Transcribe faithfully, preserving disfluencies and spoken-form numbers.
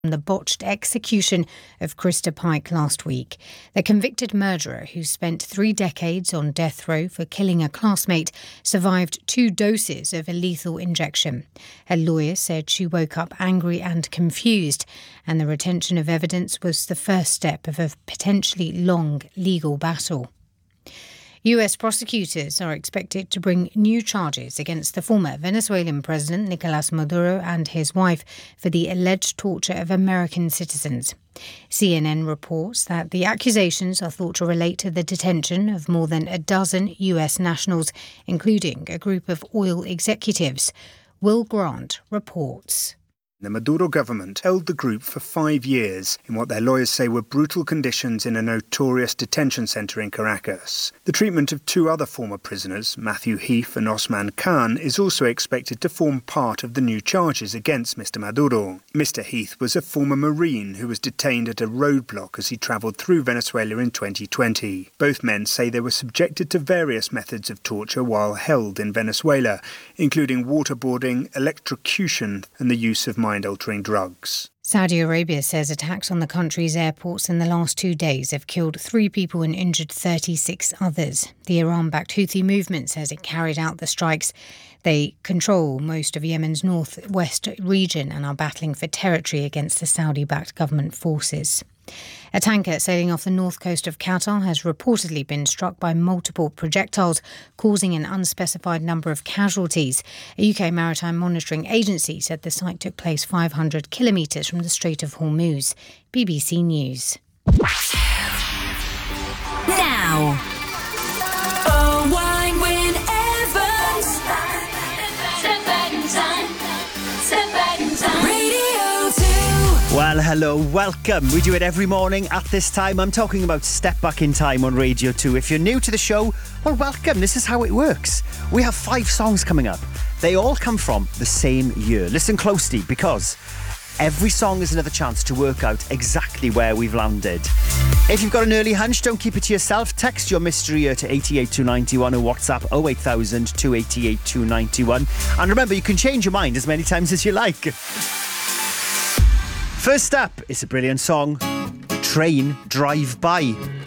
the botched execution of Krista Pike last week. The convicted murderer, who spent three decades on death row for killing a classmate, survived two doses of a lethal injection. Her lawyer said she woke up angry and confused, and the retention of evidence was the first step of a potentially long legal battle. U S prosecutors are expected to bring new charges against the former Venezuelan president Nicolas Maduro and his wife for the alleged torture of American citizens. C N N reports that the accusations are thought to relate to the detention of more than a dozen U S nationals, including a group of oil executives. Will Grant reports. The Maduro government held the group for five years in what their lawyers say were brutal conditions in a notorious detention centre in Caracas. The treatment of two other former prisoners, Matthew Heath and Osman Khan, is also expected to form part of the new charges against Mister Maduro. Mister Heath was a former Marine who was detained at a roadblock as he travelled through Venezuela in twenty twenty. Both men say they were subjected to various methods of torture while held in Venezuela, including waterboarding, electrocution and the use of mind-altering drugs. Saudi Arabia says attacks on the country's airports in the last two days have killed three people and injured thirty-six others. The Iran-backed Houthi movement says it carried out the strikes. They control most of Yemen's northwest region and are battling for territory against the Saudi-backed government forces. A tanker sailing off the north coast of Qatar has reportedly been struck by multiple projectiles, causing an unspecified number of casualties. A U K maritime monitoring agency said the site took place five hundred kilometres from the Strait of Hormuz. B B C News. Now, Owain Wyn Evans. Step back in time. Step back in time. Radio two. Well, hello, welcome. We do it every morning at this time. I'm talking about Step Back in Time on Radio two. If you're new to the show, well, welcome. This is how it works. We have five songs coming up. They all come from the same year. Listen closely, because every song is another chance to work out exactly where we've landed. If you've got an early hunch, don't keep it to yourself. Text your mystery year to eight eight two nine one or WhatsApp oh eight thousand, two eight eight, two nine one. And remember, you can change your mind as many times as you like. First up, it's a brilliant song, Train Drive By.